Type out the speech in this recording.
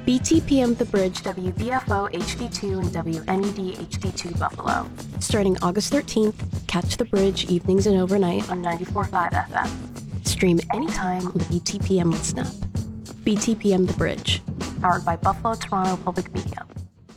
BTPM The Bridge, WBFO HD2 and WNED HD2 Buffalo. starting August 13th, catch The Bridge evenings and overnight On 94.5 FM. Stream anytime on the BTPM Listen app. BTPM The Bridge. Powered by Buffalo Toronto Public Media.